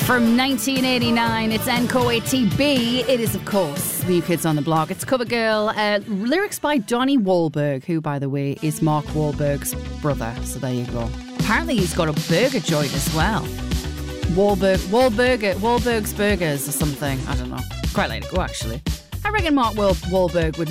From 1989, it's NCOATB. It is, of course, New Kids on the Block. It's Cover Girl. Lyrics by Donnie Wahlberg, who, by the way, is Mark Wahlberg's brother. So there you go. Apparently, he's got a burger joint as well. Wahlberg's Burgers or something. I don't know. Quite like to go, actually. I reckon Mark Wahlberg would